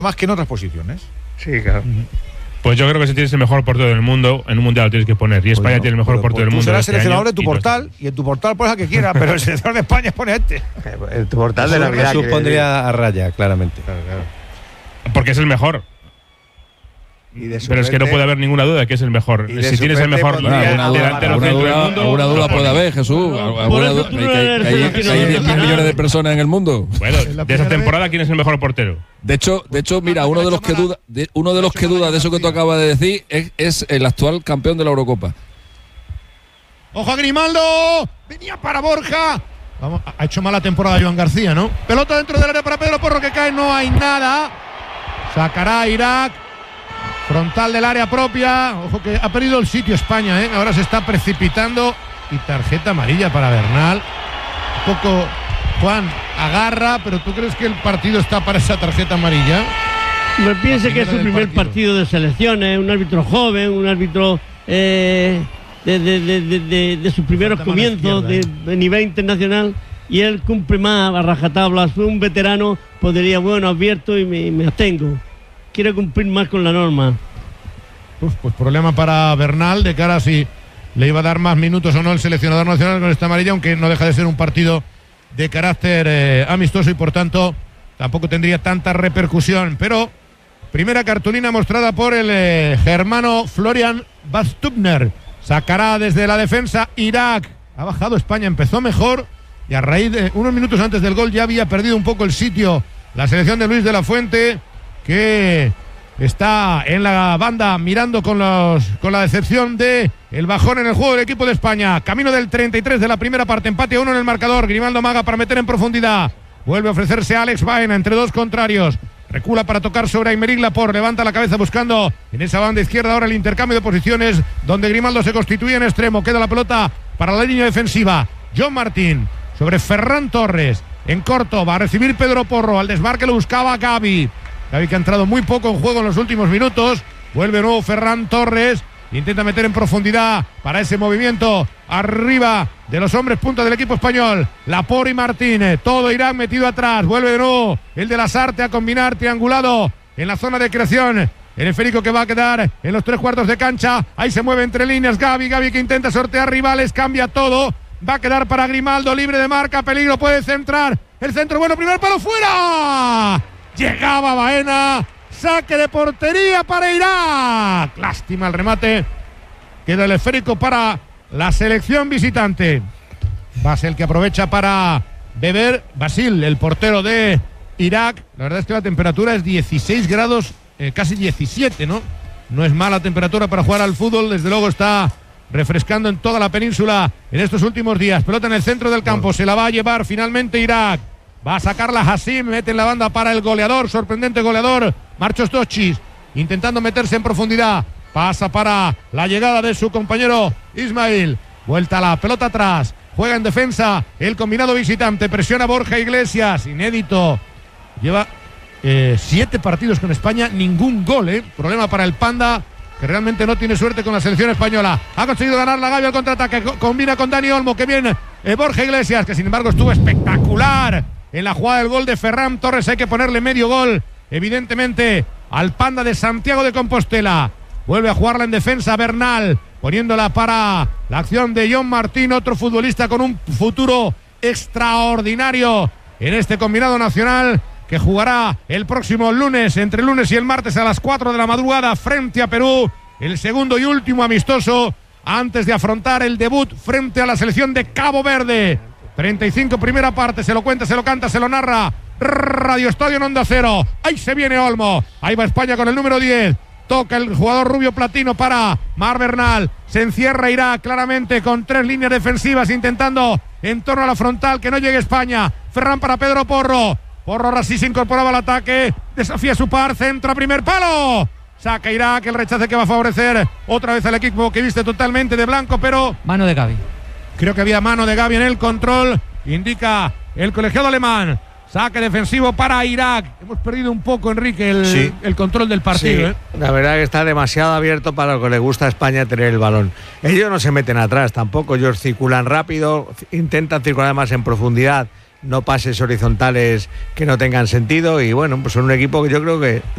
más que en otras posiciones. Sí, claro. Pues yo creo que si tienes el mejor portero del mundo, en un mundial lo tienes que poner. Y España tiene el mejor portero del mundo. Tú serás este seleccionador año, de tu portal, y en tu portal pones a que quieras, pero el seleccionador de España pone a este. En tu portal de Navidad. Jesús pondría a Raya, claramente. Claro. Porque es el mejor. Pero es que no puede haber ninguna duda de que es el mejor. Si tienes el mejor delantero centro del mundo. Alguna duda puede haber, Jesús. Hay 10.000 millones de personas en el mundo. Bueno, de esa temporada, ¿quién es el mejor portero? De hecho, mira, uno de los que duda de eso que tú acabas de decir es el actual campeón de la Eurocopa. ¡Ojo a Grimaldo! ¡Venía para Borja! Vamos, ha hecho mala temporada Joan García, ¿no? Pelota dentro del área para Pedro Porro, que cae, no hay nada. Sacará Irak. Frontal del área propia. Ojo que ha perdido el sitio España, ¿eh? Ahora se está precipitando. Y tarjeta amarilla para Bernal. Un poco, Juan, agarra, pero ¿tú crees que el partido está para esa tarjeta amarilla? Me piensa que es su primer partido de selecciones, un árbitro joven, un árbitro de sus primeros comienzos de nivel internacional, y él cumple más a rajatabla. Fue un veterano, pues diría, bueno, advierto y me abstengo. Quiere cumplir más con la norma. Pues problema para Bernal de cara a si le iba a dar más minutos o no el seleccionador nacional con esta amarilla, aunque no deja de ser un partido de carácter amistoso y por tanto tampoco tendría tanta repercusión. Pero primera cartulina mostrada por el germano Florian Bastubner. Sacará desde la defensa Irak. Ha bajado España, empezó mejor y a raíz de unos minutos antes del gol ya había perdido un poco el sitio la selección de Luis de la Fuente, que está en la banda mirando con la decepción de el bajón en el juego del equipo de España. Camino del 33 de la primera parte, empate a 1 en el marcador. Grimaldo maga para meter en profundidad, vuelve a ofrecerse a Alex Baena entre dos contrarios, recula para tocar sobre Aymeric Laporte, levanta la cabeza buscando en esa banda izquierda ahora el intercambio de posiciones donde Grimaldo se constituye en extremo. Queda la pelota para la línea defensiva. John Martín sobre Ferran Torres en corto, va a recibir Pedro Porro, al desmarque lo buscaba Gavi que ha entrado muy poco en juego en los últimos minutos. Vuelve de nuevo Ferran Torres, intenta meter en profundidad para ese movimiento arriba de los hombres punta del equipo español. Laporte y Martínez, todo Irán metido atrás. Vuelve de nuevo el de Lasarte a combinar, triangulado en la zona de creación. El esférico que va a quedar en los 3/4 de cancha. Ahí se mueve entre líneas Gavi que intenta sortear rivales, cambia todo. Va a quedar para Grimaldo, libre de marca, peligro, puede centrar. El centro, bueno, primer palo, fuera. Llegaba Baena, saque de portería para Irak. Lástima el remate. Queda el esférico para la selección visitante. Basel que aprovecha para beber. Basil, el portero de Irak. La verdad es que la temperatura es 16 grados, casi 17, ¿no? No es mala temperatura para jugar al fútbol. Desde luego está refrescando en toda la península en estos últimos días. Pelota en el centro del campo, se la va a llevar finalmente Irak. Va a sacarla Hassim, mete en la banda para el goleador, sorprendente goleador, Marcos Dochis, intentando meterse en profundidad. Pasa para la llegada de su compañero Ismail. Vuelta la pelota atrás, juega en defensa el combinado visitante, presiona Borja Iglesias, inédito. Lleva 7 partidos con España, ningún gol, Problema para el Panda, que realmente no tiene suerte con la selección española. Ha conseguido ganar la Gavi al contraataque, combina con Dani Olmo, que viene Borja Iglesias, que sin embargo estuvo espectacular en la jugada del gol de Ferran Torres. Hay que ponerle medio gol, evidentemente, al Panda de Santiago de Compostela. Vuelve a jugarla en defensa Bernal, poniéndola para la acción de John Martín, otro futbolista con un futuro extraordinario en este combinado nacional, que jugará el próximo lunes, entre el lunes y el martes a las 4 de la madrugada frente a Perú, el segundo y último amistoso antes de afrontar el debut frente a la selección de Cabo Verde. 35 primera parte, se lo cuenta, se lo canta, se lo narra Radio Estadio en Onda Cero. Ahí se viene Olmo, ahí va España con el número 10. Toca el jugador rubio platino para Mar Bernal. Se encierra Irak claramente con 3 líneas defensivas intentando en torno a la frontal que no llegue España. Ferran para Pedro Porro. Porro ahora sí se incorporaba al ataque. Desafía a su par, centra, primer palo. Saca Irak, el rechace que va a favorecer otra vez al equipo que viste totalmente de blanco, pero mano de Gavi. Creo que había mano de Gavi en el control. Indica el colegiado alemán. Saque defensivo para Irak. Hemos perdido un poco, Enrique, el control del partido. Sí, la verdad que está demasiado abierto para lo que le gusta a España tener el balón. Ellos no se meten atrás tampoco. Ellos circulan rápido, intentan circular más en profundidad, no pases horizontales que no tengan sentido. Y bueno, pues son un equipo que yo creo que